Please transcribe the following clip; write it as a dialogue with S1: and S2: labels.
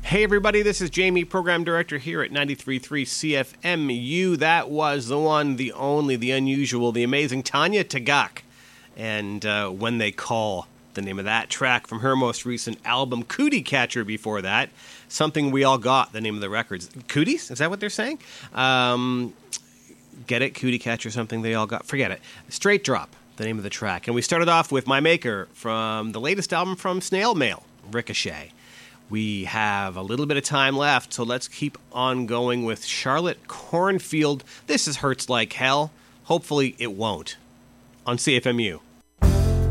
S1: Hey everybody, this is Jamie, Program Director here at 93.3 CFMU. That was the one, the only, the unusual, the amazing Tanya Tagaq. And When They Call, the name of that track from her most recent album, Cootie Catcher before that. Something We All Got, the name of the records. Cooties? Is that what they're saying? Get it? Cootie Catcher, Something They All Got. Forget it. Straight Drop, the name of the track. And we started off with My Maker from the latest album from Snail Mail, Ricochet. We have a little bit of time left, so let's keep on going with Charlotte Cornfield. This is Hurts Like Hell. Hopefully it won't. On CFMU.